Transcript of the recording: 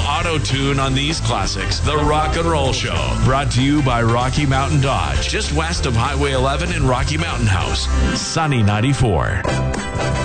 auto-tune on these classics. The Rock and Roll Show, brought to you by Rocky Mountain Dodge, just west of Highway 11 in Rocky Mountain House. Sunny 94.